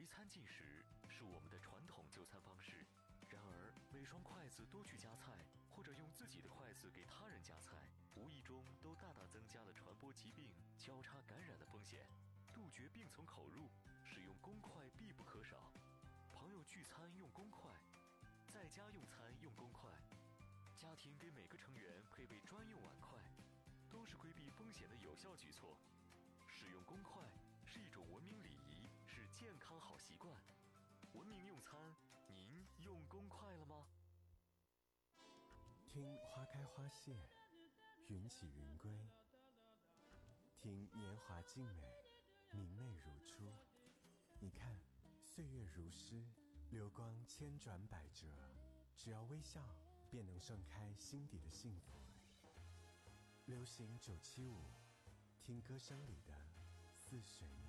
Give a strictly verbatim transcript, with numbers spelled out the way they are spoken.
围餐进食是我们的传统就餐方式，然而每双筷子多去夹菜，或者用自己的筷子给他人夹菜，无意中都大大增加了传播疾病、交叉感染的风险。杜绝病从口入，使用公筷必不可少。朋友聚餐用公筷，在家用餐用公筷，家庭给每个成员配备专用碗筷，都是规避风险的有效举措。使用公筷是一种文明礼仪，是健康好习惯。文明用餐，您用公筷了吗？ 听花开花谢，云起云归，听年华静美，明媚如初。你看，岁月如诗，流光千转百折，只要微笑，便能盛开心底的幸福。流行九七五，听歌声里的似水